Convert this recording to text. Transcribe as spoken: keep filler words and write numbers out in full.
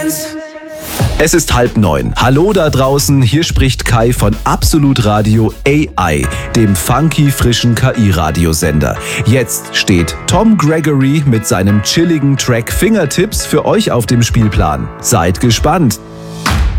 Es ist halb neun. Hallo da draußen, hier spricht Kai von Absolut Radio A I, dem funky frischen K I-Radiosender. Jetzt steht Tom Gregory mit seinem chilligen Track Fingertips für euch auf dem Spielplan. Seid gespannt!